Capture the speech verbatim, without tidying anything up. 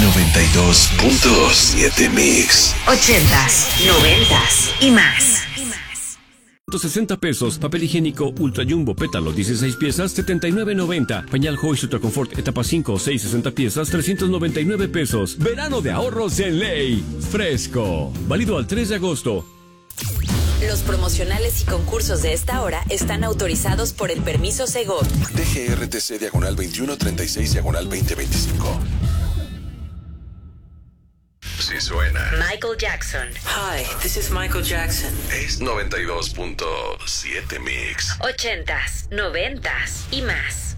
noventa y dos punto siete Mix. Ochentas, noventas y más. sesenta pesos. Papel higiénico Ultra Jumbo Pétalo dieciséis piezas, setenta y nueve noventa. Pañal Hoist Ultra Confort etapa cinco o seis, sesenta piezas, trescientos noventa y nueve pesos. Verano de ahorros en Ley. Fresco. Válido al tres de agosto. Los promocionales y concursos de esta hora están autorizados por el permiso Segov. D G R T C diagonal veintiuno treinta y seis diagonal veinte veinticinco. Sí suena. Michael Jackson. Hi, this is Michael Jackson. Es noventa y dos punto siete Mix. Ochentas, noventas y más.